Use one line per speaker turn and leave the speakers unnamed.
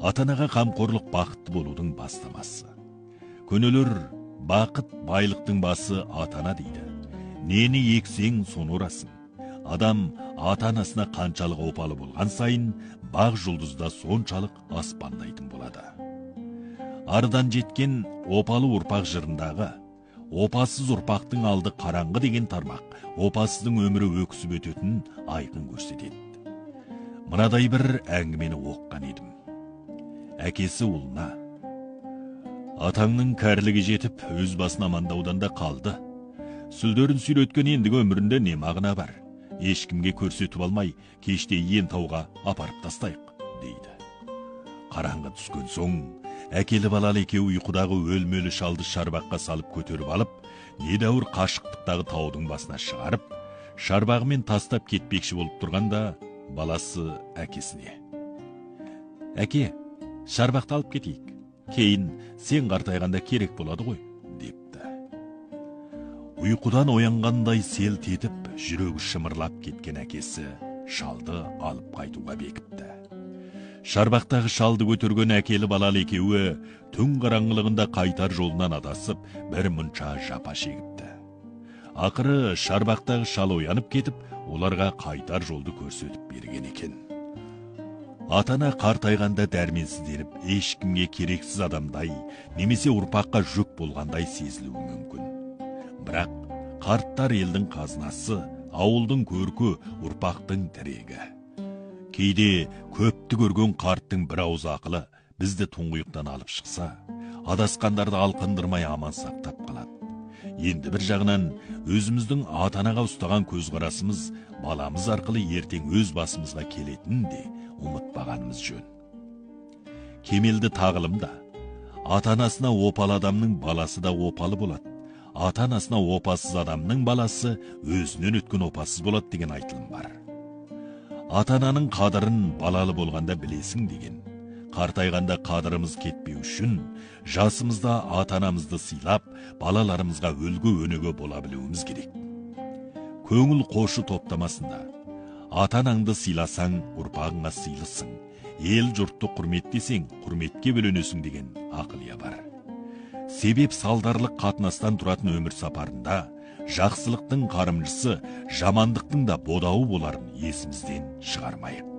Ата-анаға қамқорлық бақытты болудың бастамасы. Көнелер бақыт байлықтың басы ата-ана дейді. Нені ексең соны орасың. Адам ата-анасына қаншалық опалы болған сайын, бақ жұлдызда соншалық аспандайтын болады. Ардан жеткен опалы ұрпақ жырындағы опасыз ұрпақтың алды қараңғы деген тармақ опасыздың өмірі өксіп өтетінін айқын көрсетеді. Мынадай бір әңгімені оққан едім. Әкесі ұлына: атаңның кәрілігі жетіп, өз басын амандаудан да қалды. Сүлдерін сүйреткен ендігі өмірінде не мағына бар? Ешкімге көрсетіп алмай, кеште ен тауға апарып тастайық, дейді. Қараңғы түскен соң, әкелі балалы екеуі ұйқыдағы өлмелі шалды шарбаққа салып көтеріп алып, недәуір қашықтықтағы таудың басына шығарып, шарбағымен тастап кетпекші болып тұрғанда, баласы әкесіне: әке, шарбақты алып кетейік, кейін сен қартайғанда керек болады ғой, депті. Ұйқыдан оянғандай селт етіп, жүрегі шымырлап кеткен әкесі шалды алып қайтуға бекіпті. Шарбақтағы шалды көтерген әкелі балалы екеуі түн қараңғылығында қайтар жолынан адасып, бір мұнша жапа шегіпті. Ақыры шарбақтағы шал оянып кетіп, оларға қайтар жолды көрсетіп берген екен. Ата-ана қартайғанда дәрменсізденіп, ешкімге керексіз адамдай, немесе ұрпаққа жүк болғандай сезілуі мүмкін. Бірақ қарттар елдің қазынасы, ауылдың көркі, ұрпақтың тірегі. Кейде көпті көрген қарттың бір ауыз ақылы бізді тұңғиықтан алып шықса, адасқандарды алқындырмай аман сақтап қалады. Енді бір жағынан өзіміздің ата-анаға ұстаған көзқарасымыз баламыз арқылы ертең өз басымызға келетінін де ұмытпағанымыз жөн. Кемелді тағылымда ата-анасына опалы адамның баласы да опалы болады, ата-анасына опасыз адамның баласы өзінен өткен опасыз болады деген айтылым бар. Ата-ананың қадырын балалы болғанда білесің деген. Қартайғанда қадырымыз кетпеу үшін жасымызда ата-анамызды сыйлап, балаларымызға үлгі өнеге бола білуіміз керек. Көңіл қошы топтамасында ата-анаңды сыйласаң, ұрпағыңа сыйлысың, ел жұртты құрметтесең, құрметке бөленесің деген ақылия бар. Себеп салдарлық қатынастан тұратын өмір сапарында жақсылықтың қарымшысы, жамандықтың да бодауы боларын есімізден шығармайық.